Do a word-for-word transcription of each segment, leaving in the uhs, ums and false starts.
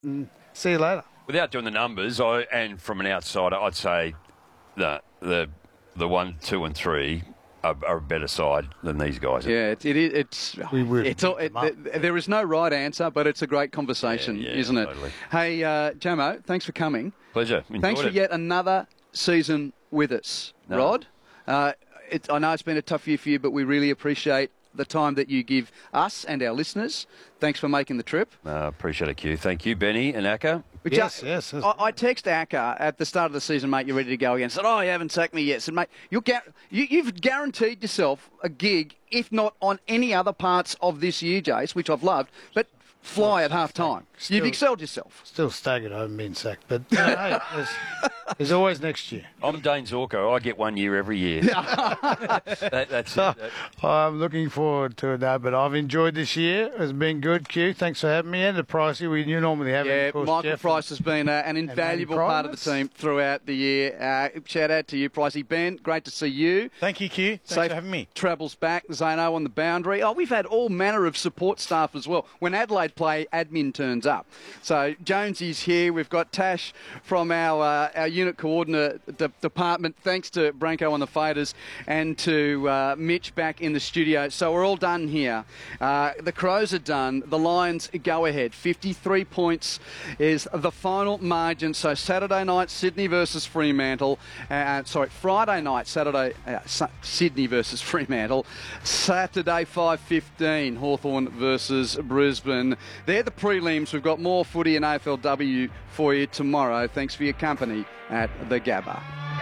And see you later. Without doing the numbers, I and from an outsider, I'd say the the the one, two, and three are, are a better side than these guys. Yeah, it, it is. It's We will it's all, it, it, there is no right answer, but it's a great conversation, Yeah, yeah, isn't it? totally. Hey, uh, Jamo, thanks for coming. Pleasure. Enjoyed Thanks for it. yet another season with us, No. Rod. Uh, it, I know it's been a tough year for you, but we really appreciate the time that you give us and our listeners. Thanks for making the trip. Uh, appreciate it, Q. Thank you, Benny and Aka. But Yes, ju- yes, yes. I, I text Aka at the start of the season, mate, you're ready to go again. Said, oh, you haven't sacked me yet. Said, mate, you're gar- you, you've guaranteed yourself a gig, if not on any other parts of this year, Jace, which I've loved, but fly at half time. Still- You've excelled yourself. Still staggered, I haven't been sacked. But you know, hey, there's, there's always next year. I'm Dane Zorko. I get one year every year. that, that's it. That- I'm looking forward to it now, but I've enjoyed this year. It's been good, Q. Thanks for having me. And the Pricey, we you normally have, Yeah, of course, Michael Jeff. Price has been uh, an invaluable Manny part of the Price. team throughout the year. Uh, shout out to you, Pricey. Ben, great to see you. Thank you, Q. Thanks Safe for having me. travels back, Zano on the boundary. Oh, we've had all manner of support staff as well. When Adelaide play, admin turns up. So Jonesy's here. We've got Tash from our uh, our unit coordinate de- department. Thanks to Branko on the faders and to uh, Mitch back in the studio. So we're all done here. Uh, the Crows are done. The Lions go ahead. fifty-three points is the final margin. So Saturday night, Sydney versus Fremantle. Uh, sorry, Friday night, Saturday, uh, Su- Sydney versus Fremantle. Saturday, five fifteen, Hawthorn versus Brisbane. They're the prelims. We've got more footy and A F L W for you tomorrow. Thanks for your company at the Gabba.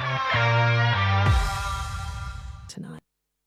Tonight.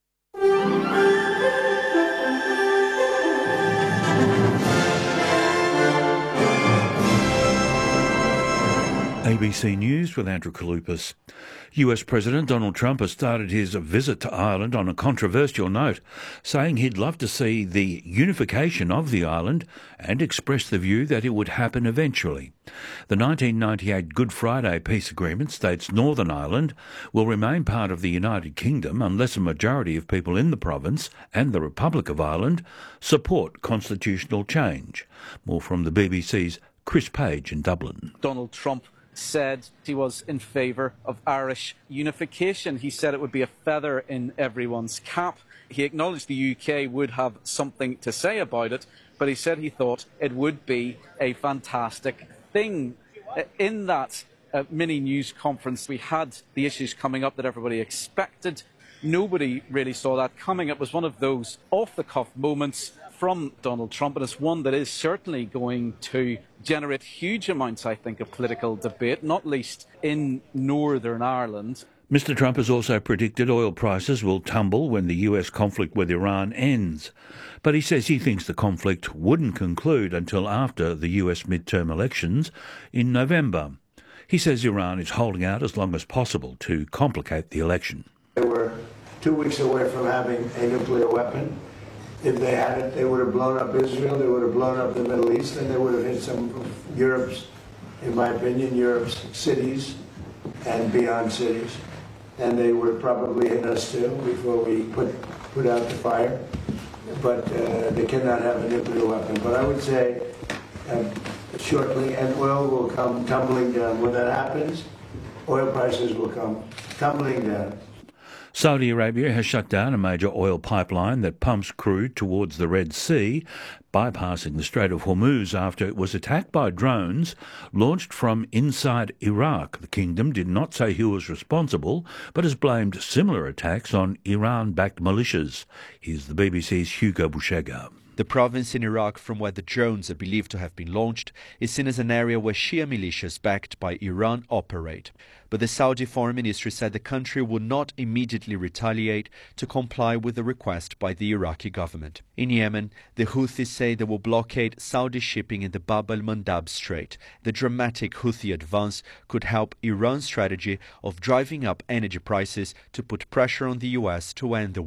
A B C News with Andrew Kalupas. U S President Donald Trump has started his visit to Ireland on a controversial note, saying he'd love to see the unification of the island and expressed the view that it would happen eventually. The nineteen ninety-eight Good Friday Peace Agreement states Northern Ireland will remain part of the United Kingdom unless a majority of people in the province and the Republic of Ireland support constitutional change. More from the B B C's Chris Page in Dublin. Donald Trump said he was in favour of Irish unification. He said it would be a feather in everyone's cap. He acknowledged the U K would have something to say about it, but he said he thought it would be a fantastic thing. In that uh, mini news conference, we had the issues coming up that everybody expected. Nobody really saw that coming. It was one of those off-the-cuff moments from Donald Trump, and it's one that is certainly going to generate huge amounts, I think, of political debate, not least in Northern Ireland. Mister Trump has also predicted oil prices will tumble when the U S conflict with Iran ends. But he says he thinks the conflict wouldn't conclude until after the U S midterm elections in November. He says Iran is holding out as long as possible to complicate the election. They were two weeks away from having a nuclear weapon. If they had it, they would have blown up Israel, they would have blown up the Middle East, and they would have hit some of Europe's, in my opinion, Europe's cities and beyond cities. And they would have probably hit us too before we put, put out the fire. But uh, they cannot have a nuclear weapon. But I would say uh, shortly, and oil will come tumbling down. When that happens, oil prices will come tumbling down. Saudi Arabia has shut down a major oil pipeline that pumps crude towards the Red Sea, bypassing the Strait of Hormuz after it was attacked by drones launched from inside Iraq. The kingdom did not say who was responsible, but has blamed similar attacks on Iran-backed militias. Here's the B B C's Hugo Bushega. The province in Iraq from where the drones are believed to have been launched is seen as an area where Shia militias backed by Iran operate. But the Saudi Foreign Ministry said the country would not immediately retaliate to comply with the request by the Iraqi government. In Yemen, the Houthis say they will blockade Saudi shipping in the Bab al-Mandab Strait. The dramatic Houthi advance could help Iran's strategy of driving up energy prices to put pressure on the U S to end the war.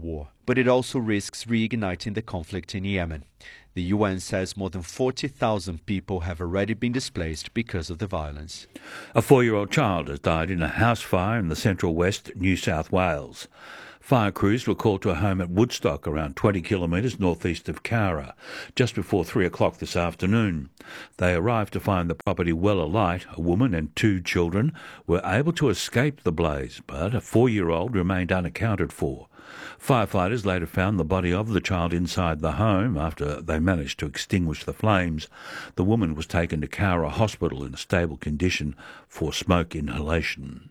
but it also risks reigniting the conflict in Yemen. The U N says more than forty thousand people have already been displaced because of the violence. A four-year-old child has died in a house fire in the central west, New South Wales. Fire crews were called to a home at Woodstock, around twenty kilometres northeast of Cowra, just before three o'clock this afternoon. They arrived to find the property well alight. A woman and two children were able to escape the blaze, but a four-year-old remained unaccounted for. Firefighters later found the body of the child inside the home after they managed to extinguish the flames. The woman was taken to Cowra Hospital in a stable condition for smoke inhalation.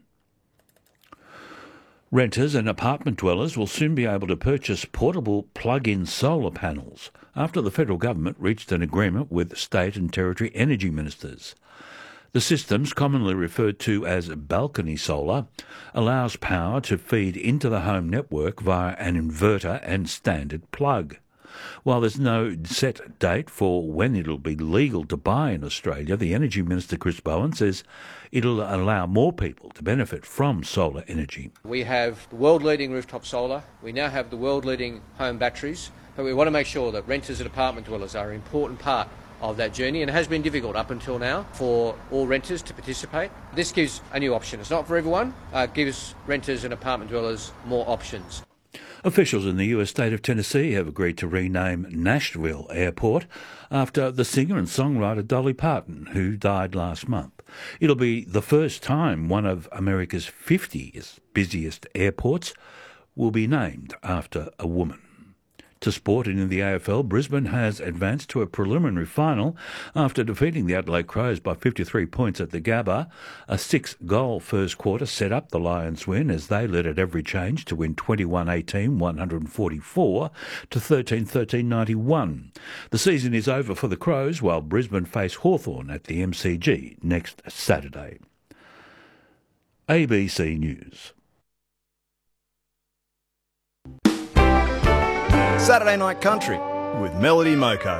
Renters and apartment dwellers will soon be able to purchase portable plug-in solar panels after the federal government reached an agreement with state and territory energy ministers. The systems, commonly referred to as balcony solar, allows power to feed into the home network via an inverter and standard plug. While there's no set date for when it'll be legal to buy in Australia, the Energy Minister Chris Bowen says it'll allow more people to benefit from solar energy. We have world-leading rooftop solar. We now have the world-leading home batteries. But we want to make sure that renters and apartment dwellers are an important part of that journey, and it has been difficult up until now for all renters to participate. This gives a new option. It's not for everyone. Uh, it gives renters and apartment dwellers more options. Officials in the U S state of Tennessee have agreed to rename Nashville Airport after the singer and songwriter Dolly Parton, who died last month. It'll be the first time one of America's fifty busiest airports will be named after a woman. To sport, and in the A F L, Brisbane has advanced to a preliminary final after defeating the Adelaide Crows by fifty-three points at the Gabba. A six-goal first quarter set up the Lions' win as they led at every change to win twenty-one eighteen, one forty-four to thirteen thirteen ninety-one. The season is over for the Crows while Brisbane face Hawthorn at the M C G next Saturday. A B C News. Saturday Night Country with Melody Moko.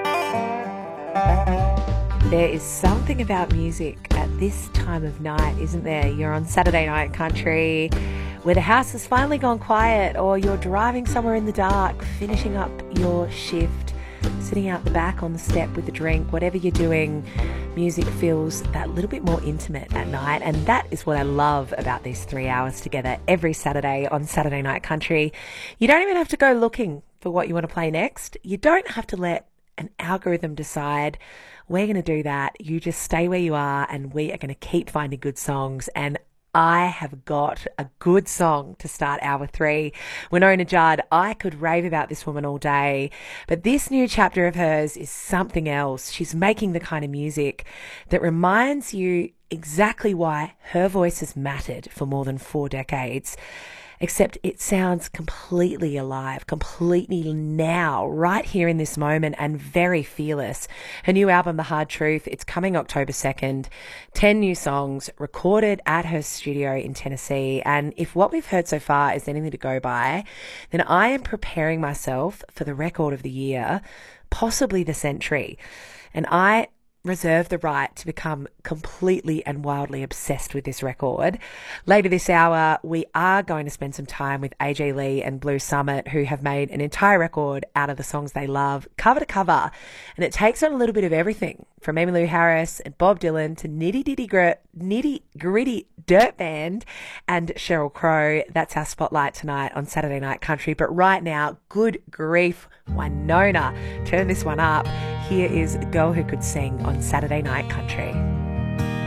There is something about music at this time of night, isn't there? You're on Saturday Night Country, where the house has finally gone quiet, or you're driving somewhere in the dark, finishing up your shift, sitting out the back on the step with a drink. Whatever you're doing, music feels that little bit more intimate at night, and that is what I love about these three hours together every Saturday on Saturday Night Country. You don't even have to go looking for what you want to play next. You don't have to let an algorithm decide. We're going to do that. You just stay where you are, and we are going to keep finding good songs. And I have got a good song to start hour three. Wynonna Judd, I could rave about this woman all day, but this new chapter of hers is something else. She's making the kind of music that reminds you exactly why her voice has mattered for more than four decades. Except it sounds completely alive, completely now, right here in this moment, and very fearless. Her new album, The Hard Truth, it's coming October second. Ten new songs recorded at her studio in Tennessee. And if what we've heard so far is anything to go by, then I am preparing myself for the record of the year, possibly the century. And I reserve the right to become completely and wildly obsessed with this record. Later this hour, we are going to spend some time with A J Lee and Blue Summit, who have made an entire record out of the songs they love, cover to cover. And it takes on a little bit of everything, from Emmylou Harris and Bob Dylan to Nitty Ditty Gr- Nitty Gritty Dirt Band and Sheryl Crow. That's our spotlight tonight on Saturday Night Country. But right now, good grief, Wynonna, turn this one up. Here is Girl Who Could Sing on Saturday Night Country.